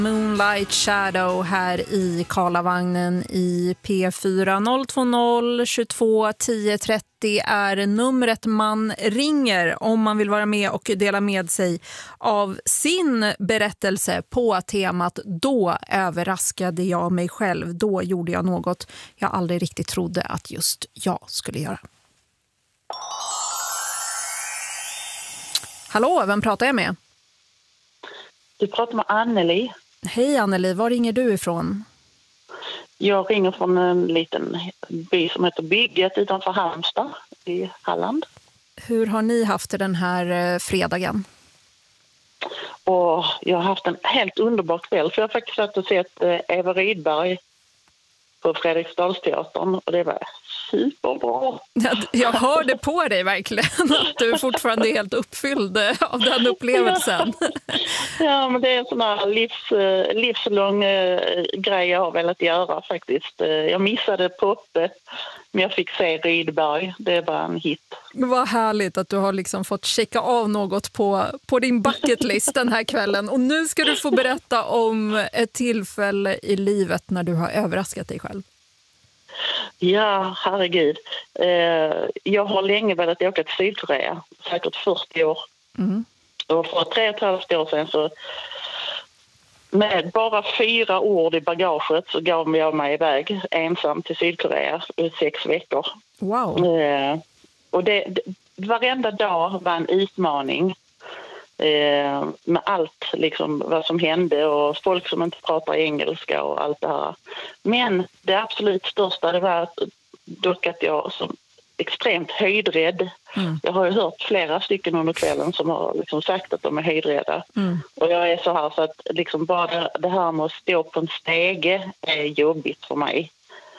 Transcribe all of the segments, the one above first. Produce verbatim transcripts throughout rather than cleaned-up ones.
Moonlight Shadow här i Karlavagnen i P fyra. noll två noll tjugotvå tio trettio är numret man ringer om man vill vara med och dela med sig av sin berättelse på temat "Då överraskade jag mig själv, då gjorde jag något jag aldrig riktigt trodde att just jag skulle göra". Hallå, vem pratar jag med? Du pratar med Anneli. Hej Anneli, var ringer du ifrån? Jag ringer från en liten by som heter Bygget utanför Halmstad i Halland. Hur har ni haft den här fredagen? Och jag har haft en helt underbar kväll, för jag har faktiskt satt och sett Eva Rydberg på Fredriksdalsteatern och det var superbra. Jag hörde på dig verkligen att du fortfarande är helt uppfylld av den upplevelsen. Ja, ja, men det är en sån här livs, livslång eh, grej jag har velat göra faktiskt. Jag missade Poppe, men jag fick se Rydberg. Det var en hit. Vad härligt att du har liksom fått checka av något på, på din bucketlist den här kvällen. Och nu ska du få berätta om ett tillfälle i livet när du har överraskat dig själv. Ja, herregud. Eh, jag har länge velat åka till Sydkorea, säkert fyrtio år. Mm. Och för tre och ett halvt år sedan så med bara fyra ord i bagaget så gav jag mig iväg ensam till Sydkorea i sex veckor. Wow. Eh, och det, det, varenda dag var en utmaning. Eh, med allt liksom, vad som hände och folk som inte pratar engelska och allt det här. Men det absolut största det var att, dock att jag som extremt höjdrädd. Mm. Jag har ju hört flera stycken under kvällen som har liksom sagt att de är höjdrädda. Mm. Och jag är så här så att liksom bara det här med att stå på en stege är jobbigt för mig.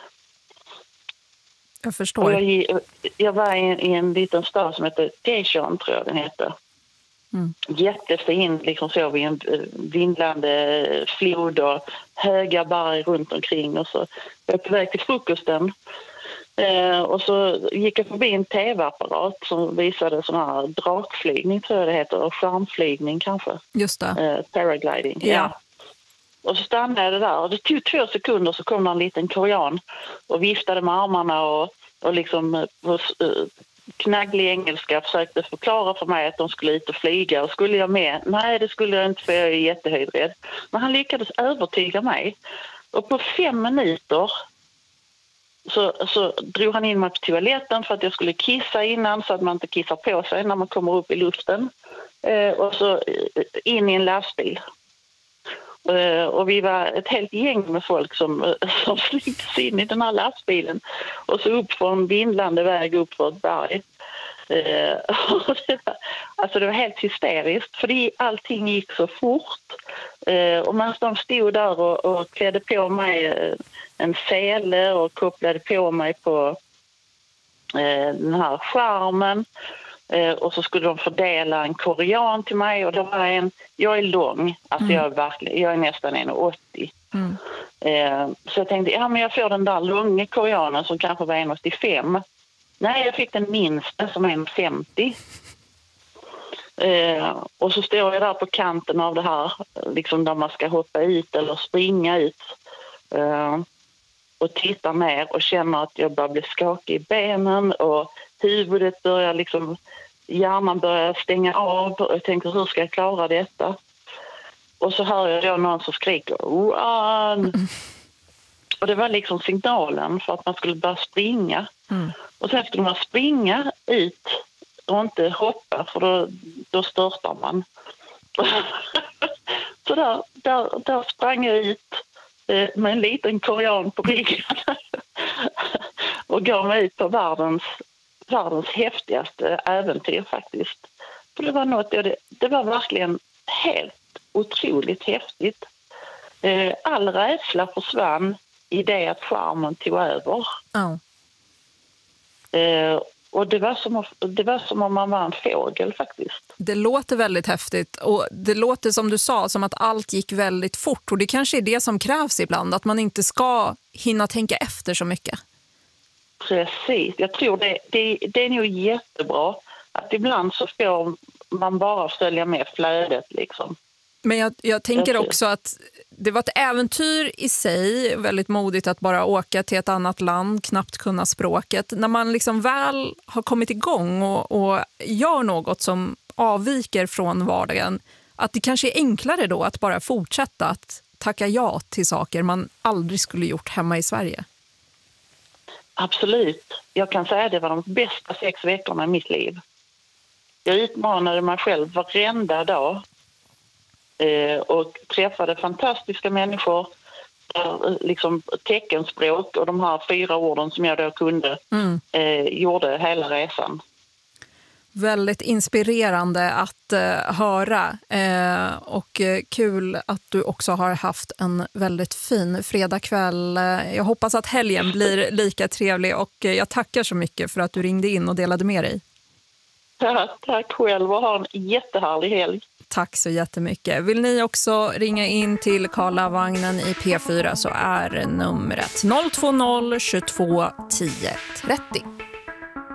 Jag förstår. Och jag, jag var i, i en liten stad som heter Daejeon, tror jag den heter. Mm. Jättefin, liksom så vid en vindlande flod och höga berg runt omkring. Och så var jag på väg till frukosten. Eh, och så gick jag förbi en tv-apparat som visade sån här drakflygning, tror jag det heter, och skärmflygning kanske. Just det. Eh, paragliding, ja. ja. Och så stannade jag där och det tog två sekunder så kom det en liten korean och viftade med armarna och, och liksom på uh, knagglig engelska försökte förklara för mig att de skulle ut och flyga. Och skulle jag med? Nej, det skulle jag inte, för jag är jättehöjdrädd. Men han lyckades övertyga mig. Och på fem minuter så, så drog han in mig på toaletten för att jag skulle kissa innan, så att man inte kissar på sig när man kommer upp i luften. Eh, och så in i en lastbil. Uh, och vi var ett helt gäng med folk som, som slängdes in i den här lastbilen och så upp på en vindlande väg upp för ett berg. Uh, och det var, alltså det var helt hysteriskt, för det, allting gick så fort. Uh, och man de stod där och, och klädde på mig en sele och kopplade på mig på uh, den här skärmen. Eh, och så skulle de fördela en korean till mig och det var en, jag är lång, alltså mm. jag är verkligen, jag är nästan en komma åttio. Mm. Eh, så jag tänkte, ja men jag får den där långa koreanen som kanske var en komma åttiofem. Nej, jag fick den minsta som är en komma femtio. Eh, och så står jag där på kanten av det här, liksom där man ska hoppa ut eller springa ut. Eh, och tittar ner och känner att jag bara blir skakig i benen och huvudet börjar liksom, hjärnan börjar stänga av och jag tänker, hur ska jag klara detta? Och så hör jag då någon som skriker Run! Mm. Och det var liksom signalen för att man skulle börja springa. Mm. Och sen skulle man springa ut och inte hoppa, för då, då störtar man. Så där, där, där sprang jag ut med en liten korean på ryggen och gav mig ut på världens, världens häftigaste äventyr faktiskt. För det var något, det, det var verkligen helt otroligt häftigt. All rädsla försvann i det att skärmen tog över. Oh. Och det var, som, det var som om man var en fågel faktiskt. Det låter väldigt häftigt och det låter som du sa som att allt gick väldigt fort. Och det kanske är det som krävs ibland, att man inte ska hinna tänka efter så mycket. Precis, jag tror det, det, det är nog jättebra att ibland så får man bara följa med flödet liksom. Men jag, jag tänker också att det var ett äventyr i sig, väldigt modigt att bara åka till ett annat land, knappt kunna språket. När man liksom väl har kommit igång och, och gör något som avviker från vardagen, att det kanske är enklare då att bara fortsätta att tacka ja till saker man aldrig skulle gjort hemma i Sverige. Absolut. Jag kan säga att det var de bästa sex veckorna i mitt liv. Jag utmanade mig själv varenda dag eh, och träffade fantastiska människor, där, liksom teckenspråk och de här fyra orden som jag då kunde mm. eh, gjorde hela resan. Väldigt inspirerande att eh, höra eh, och eh, kul att du också har haft en väldigt fin fredagkväll. Jag hoppas att helgen blir lika trevlig och eh, jag tackar så mycket för att du ringde in och delade med dig. Ja, tack själv och ha en jättehärlig helg. Tack så jättemycket. Vill ni också ringa in till Karlavagnen i P fyra så är numret noll två noll tjugotvå tio trettio.